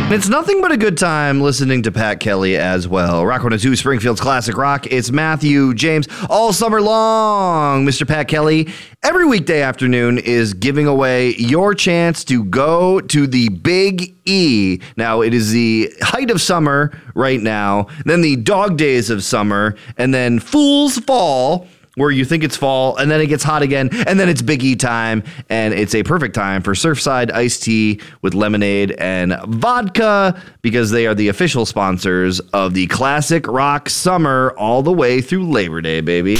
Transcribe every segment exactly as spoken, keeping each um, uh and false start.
It's nothing but a good time listening to Pat Kelly as well. Rock one oh two, Springfield's Classic Rock. It's Matthew James all summer long. Mister Pat Kelly, every weekday afternoon is giving away your chance to go to the Big E. Now, it is the height of summer right now, then the dog days of summer, and then Fool's Fall, where you think it's fall, and then it gets hot again, and then it's Big E time, and it's a perfect time for Surfside iced tea with lemonade and vodka, because they are the official sponsors of the Classic Rock Summer all the way through Labor Day, baby.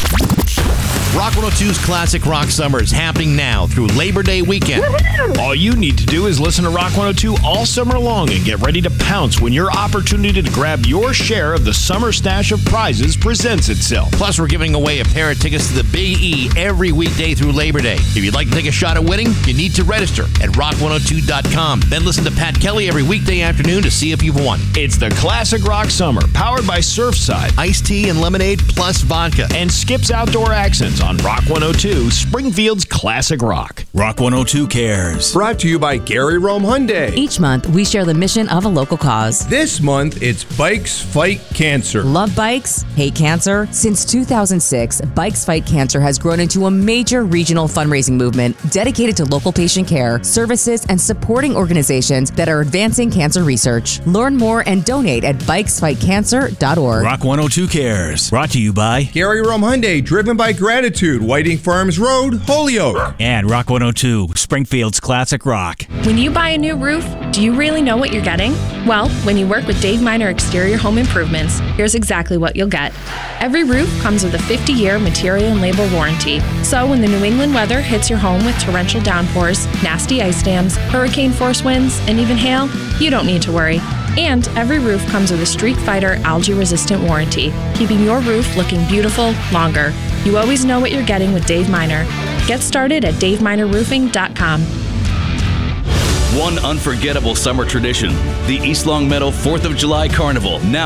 Rock one oh two's Classic Rock Summer is happening now through Labor Day weekend. All you need to do is listen to Rock one oh two all summer long and get ready to pounce when your opportunity to grab your share of the summer stash of prizes presents itself. Plus, we're giving away a pair of tickets to the Big E every weekday through Labor Day. If you'd like to take a shot at winning, you need to register at rock one oh two dot com. Then listen to Pat Kelly every weekday afternoon to see if you've won. It's the Classic Rock Summer, powered by Surfside, Iced tea and lemonade plus vodka. and Skip's Outdoor Accents on Rock one oh two, Springfield's Classic Rock. Rock one oh two Cares. Brought to you by Gary Rome Hyundai. Each month, we share the mission of a local cause. This month, it's Bikes Fight Cancer. Love bikes, hate cancer. Since two thousand six, Bikes Fight Cancer has grown into a major regional fundraising movement dedicated to local patient care, services, and supporting organizations that are advancing cancer research. Learn more and donate at bikes fight cancer dot org. Rock one oh two Cares. Brought to you by Gary Rome Hyundai, driven by gratitude. Whiting Farms Road, Holyoke. and Rock one oh two, Springfield's Classic Rock. When you buy a new roof, do you really know what you're getting? Well, when you work with Dave Miner Exterior Home Improvements, here's exactly what you'll get. Every roof comes with a fifty-year material and labor warranty. So when the New England weather hits your home with torrential downpours, nasty ice dams, hurricane force winds, and even hail, you don't need to worry. And every roof comes with a Streak Fighter algae-resistant warranty, keeping your roof looking beautiful longer. You always know what you're getting with Dave Miner. Get started at dave miner roofing dot com. One unforgettable summer tradition, the East Long Meadow fourth of July Carnival, now